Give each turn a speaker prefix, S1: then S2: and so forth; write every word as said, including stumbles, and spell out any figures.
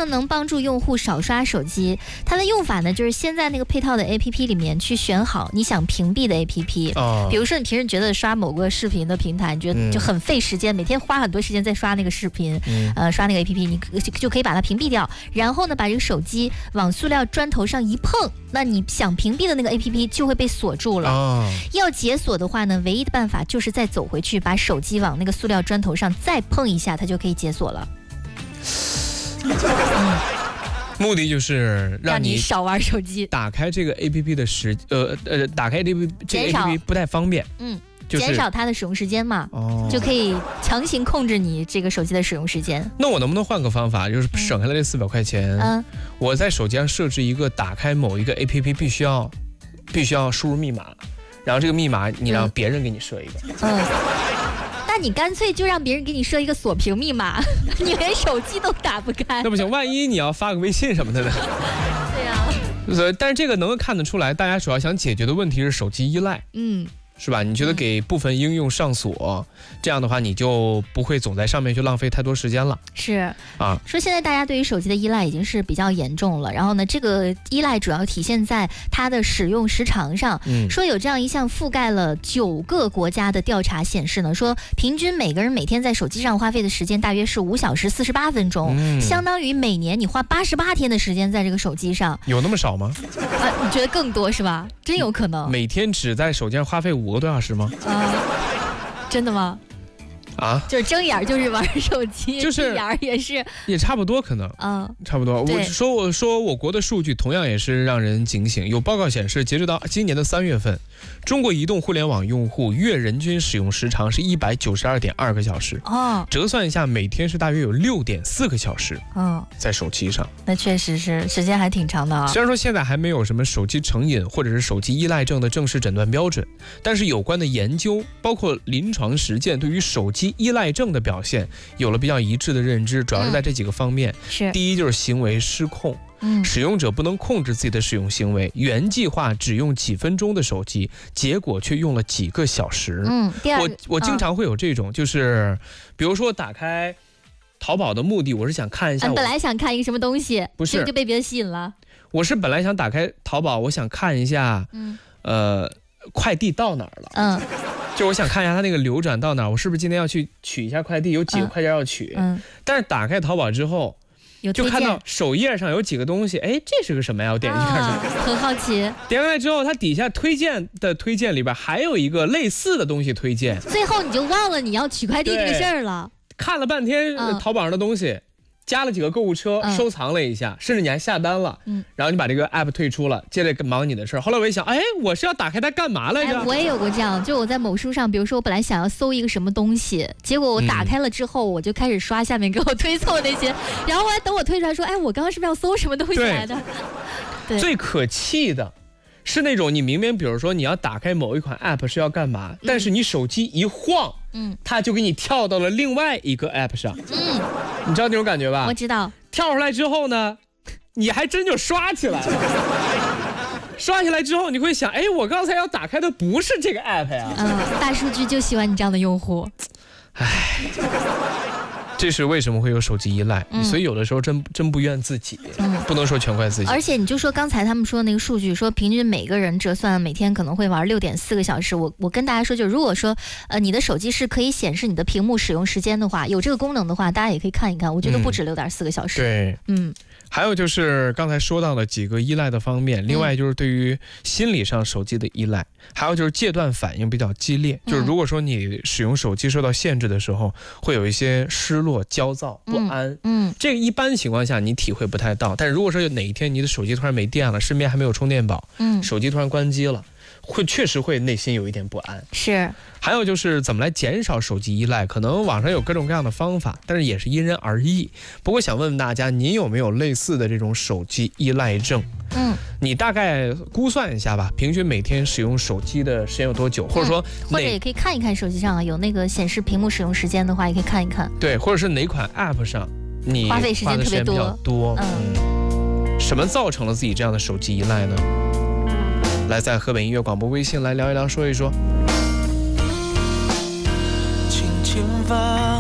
S1: 呢能帮助用户少刷手机。它的用法呢，就是先在那个配套的 A P P 里面去选好你想屏蔽的 A P P。哦，比如说你平时觉得刷某个视频的平台，你觉得就很费时间，嗯、每天花很多时间在刷那个视频，嗯、呃，刷那个 A P P， 你就可以把它屏蔽掉。然后呢，把这个手机往塑料砖头上一碰，那你想屏蔽的那个 A P P 就会被锁住了。哦，要解锁的话呢，唯一的办法就是再走回去，把手机往那个塑料砖头上再碰一下，它就可以解锁了。嗯，
S2: 目的就是让你
S1: 少玩手机，
S2: 打开这个 A P P 的时呃呃，打开这个这个 A P P 不太方便。嗯。就是、
S1: 减少它的使用时间嘛，哦，就可以强行控制你这个手机的使用时间。
S2: 那我能不能换个方法，就是省下来这四百块钱，嗯，我在手机上设置一个打开某一个 A P P 必须要必须要输入密码，然后这个密码你让别人给你设一个。嗯，嗯，
S1: 那你干脆就让别人给你设一个锁屏密码，你连手机都打不开。
S2: 那不行，万一你要发个微信什么的呢？
S1: 对呀、
S2: 啊。但是这个能够看得出来，大家主要想解决的问题是手机依赖。嗯。是吧？你觉得给部分应用上锁，嗯、这样的话你就不会总在上面去浪费太多时间了。
S1: 是啊，说现在大家对于手机的依赖已经是比较严重了。然后呢，这个依赖主要体现在它的使用时长上。嗯，说有这样一项覆盖了九个国家的调查显示呢，说平均每个人每天在手机上花费的时间大约是五小时四十八分钟，嗯、相当于每年你花八十八天的时间在这个手机上。
S2: 有那么少吗？
S1: 啊，你觉得更多是吧？真有可能。
S2: 每天只在手机上花费五个多小时吗？
S1: 啊，真的吗？
S2: 啊，
S1: 就是睁眼就是玩手机，
S2: 就是
S1: 闭眼也是，
S2: 也差不多可能，嗯，差不多。我说我说我国的数据同样也是让人警醒。有报告显示，截止到今年的三月份，中国移动互联网用户月人均使用时长是一百九十二点二个小时，哦，折算一下，每天是大约有六点四个小时，嗯，在手机上。
S1: 那确实是时间还挺长的啊。
S2: 虽然说现在还没有什么手机成瘾或者是手机依赖症的正式诊断标准，但是有关的研究，包括临床实践，对于手机依赖症的表现有了比较一致的认知，主要是在这几个方面。嗯、是，第一就是行为失控，嗯，使用者不能控制自己的使用行为，原计划只用几分钟的手机，结果却用了几个小时。嗯，第二，我我经常会有这种，嗯、就是比如说打开淘宝的目的，我是想看一下，
S1: 你本来想看一个什么东西，
S2: 不是
S1: 就被别人吸引了。
S2: 我是本来想打开淘宝，我想看一下，嗯，呃，快递到哪儿了，嗯。就我想看一下它那个流转到哪儿，我是不是今天要去取一下快递，有几个快件要取。嗯，但是打开淘宝之后，就看到首页上有几个东西，哎，这是个什么呀？我点进去看看，啊，
S1: 很好奇。
S2: 点开来之后，它底下推荐的推荐里边还有一个类似的东西推荐，
S1: 最后你就忘了你要取快递这个事儿了。
S2: 看了半天淘宝上的东西。嗯，加了几个购物车，收藏了一下，嗯、甚至你还下单了，嗯，然后你把这个 app 退出了，接着忙你的事儿。后来我一想，哎，我是要打开它干嘛来着？
S1: 哎，我也有过这样，就我在某书上，比如说我本来想要搜一个什么东西，结果我打开了之后，嗯、我就开始刷下面给我推送那些，然后后来等我推出来说，哎，我刚刚是不是要搜什么东西来的？
S2: 对，最可气的是那种你明明比如说你要打开某一款 app 是要干嘛，嗯、但是你手机一晃，嗯，它就给你跳到了另外一个 app 上，嗯，你知道那种感觉吧？
S1: 我知道。
S2: 跳出来之后呢，你还真就刷起来了。刷起来之后，你会想，哎，我刚才要打开的不是这个 app 呀。
S1: 嗯，大数据就喜欢你这样的用户。
S2: 唉。这是为什么会有手机依赖，嗯、所以有的时候真真不怨自己，嗯、不能说全怪自己。
S1: 而且你就说刚才他们说那个数据，说平均每个人折算每天可能会玩六点四个小时。我我跟大家说，就如果说呃你的手机是可以显示你的屏幕使用时间的话，有这个功能的话，大家也可以看一看。我觉得不止六点四个小时。
S2: 嗯、对，嗯。还有就是刚才说到的几个依赖的方面，另外就是对于心理上手机的依赖，还有就是戒断反应比较激烈，就是如果说你使用手机受到限制的时候，会有一些失落、焦躁、不安。嗯，嗯这个一般情况下你体会不太到，但是如果说有哪一天你的手机突然没电了，身边还没有充电宝，嗯，手机突然关机了，会确实会内心有一点不安。
S1: 是。
S2: 还有就是怎么来减少手机依赖，可能网上有各种各样的方法，但是也是因人而异。不过想问问大家，您有没有类似的这种手机依赖症？嗯，你大概估算一下吧，平均每天使用手机的时间有多久？或者说、
S1: 嗯、或者也可以看一看手机上啊，有那个显示屏幕使用时间的话，也可以看一看。
S2: 对，或者是哪款 app 上你
S1: 花费时间特别多？
S2: 多嗯, 嗯，什么造成了自己这样的手机依赖呢？来，在河北音乐广播微信来聊一聊，说一说。轻轻发